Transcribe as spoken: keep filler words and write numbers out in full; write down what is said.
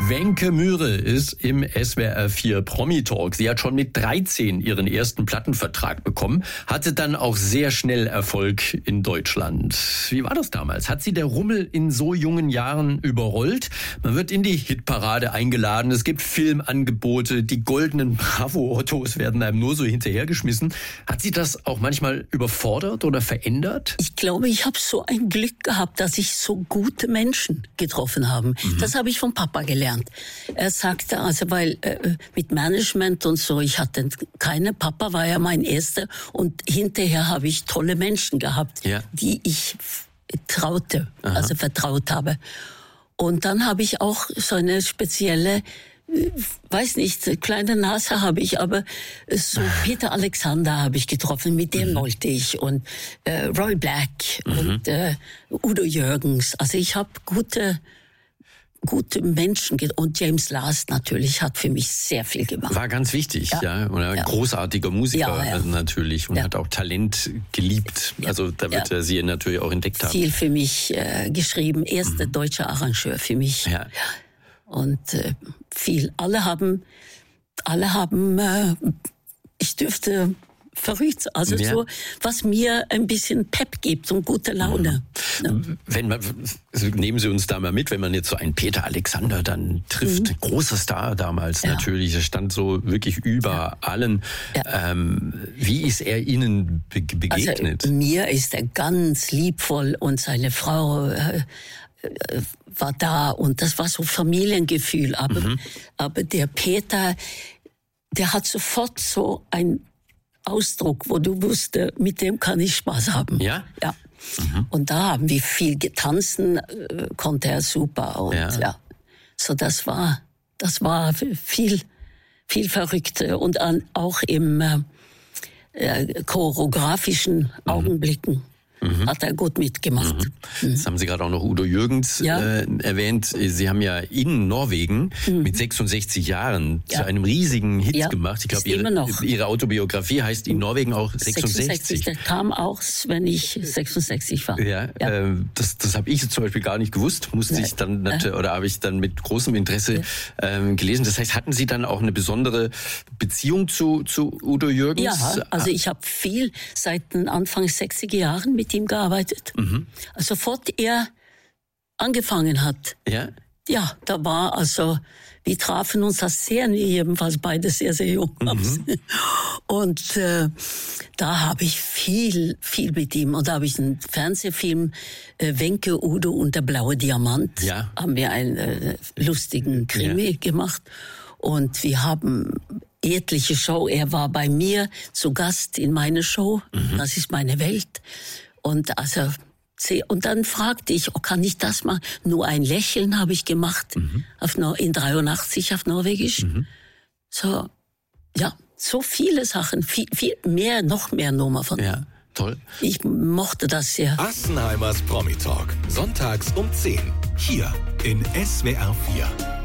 Wencke Myhre ist im S W R vier Promi-Talk. Sie hat schon mit dreizehn ihren ersten Plattenvertrag bekommen, hatte dann auch sehr schnell Erfolg in Deutschland. Wie war das damals? Hat sie der Rummel in so jungen Jahren überrollt? Man wird in die Hitparade eingeladen, es gibt Filmangebote, die goldenen Bravo-Autos werden einem nur so hinterhergeschmissen. Hat sie das auch manchmal überfordert oder verändert? Ich glaube, ich habe so ein Glück gehabt, dass ich so gute Menschen getroffen habe. Mhm. Das habe ich vom Papa gelernt. Er sagte, also weil äh, mit Management und so, ich hatte keine, Papa war ja mein erster und hinterher habe ich tolle Menschen gehabt, ja, die ich traute, Aha. also vertraut habe. Und dann habe ich auch so eine spezielle, weiß nicht, kleine Nase habe ich, aber so Peter Alexander habe ich getroffen, mit dem mhm. wollte ich und äh, Roy Black mhm. und äh, Udo Jürgens. Also ich habe gute gute Menschen und James Last natürlich hat für mich sehr viel gemacht. War ganz wichtig, ja. ja. Und ein ja. großartiger Musiker ja, ja. natürlich und ja. hat auch Talent geliebt. Ja. Also da wird ja. er sie natürlich auch entdeckt haben. Viel für mich äh, geschrieben, erster mhm. deutscher Arrangeur für mich. Ja. Und äh, viel. Alle haben, alle haben, äh, ich dürfte verrückt, also ja. so, was mir ein bisschen Pep gibt und gute Laune. Mhm. Ja. Wenn man, also nehmen Sie uns da mal mit, wenn man jetzt so einen Peter Alexander dann trifft, mhm. großer Star damals ja. natürlich, er stand so wirklich über ja. allen. Ja. Ähm, wie ist er Ihnen be- begegnet? Also, mir ist er ganz liebvoll und seine Frau äh, war da und das war so Familiengefühl, aber, mhm. aber der Peter, der hat sofort so ein Ausdruck, wo du wusstest, mit dem kann ich Spaß haben. Ja? Ja. Mhm. Und da haben wir viel getanzen, äh, konnte er super. Und ja. ja. So, das war, das war viel, viel verrückter. Und an, auch im äh, choreografischen mhm. Augenblicken. Mhm. Hat er gut mitgemacht. Mhm. Jetzt haben Sie gerade auch noch Udo Jürgens ja. äh, erwähnt. Sie haben ja in Norwegen mhm. mit sechsundsechzig Jahren ja. zu einem riesigen Hit ja. gemacht. Ich glaube, ihre, ihre Autobiografie heißt in Norwegen auch sechsundsechzig. sechsundsechzig. Der kam auch, wenn ich sechsundsechzig war. Ja, ja. Äh, das, das habe ich zum Beispiel gar nicht gewusst. Musste ja. ich dann äh. oder habe ich dann mit großem Interesse ja. ähm, gelesen. Das heißt, hatten Sie dann auch eine besondere Beziehung zu, zu Udo Jürgens? Ja, also ich habe viel seit den Anfang sechziger Jahren mit ihm gearbeitet. Mhm. Also sofort er angefangen hat. Ja? Ja, da war also, wir trafen uns als sehr, jedenfalls beide sehr, sehr jung. Mhm. Und äh, da habe ich viel, viel mit ihm. Und da habe ich einen Fernsehfilm, äh, Wencke, Udo und der blaue Diamant. Ja. Haben wir einen äh, lustigen Krimi ja. gemacht. Und wir haben etliche Show. Er war bei mir zu Gast in meiner Show. Mhm. Das ist meine Welt. Und also, und dann fragte ich, oh, kann ich das machen? Nur ein Lächeln habe ich gemacht, mhm. auf, in dreiundachtzig auf Norwegisch. Mhm. So, ja, so viele Sachen, viel, viel mehr, noch mehr Nummer von ja, toll. Ich mochte das sehr. Assenheimers Promi Talk, sonntags um zehn, hier in S W R vier.